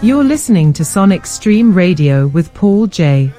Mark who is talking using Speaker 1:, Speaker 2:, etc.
Speaker 1: You're listening to Sonic Stream Radio with Paul J.